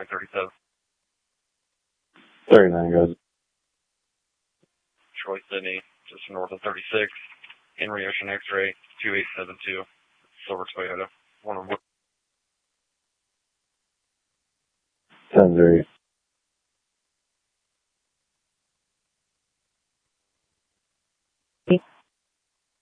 37. 39, guys. Troy Sydney, just north of 36. Henry Ocean X-ray, 2872. Silver Toyota. 1 10-3.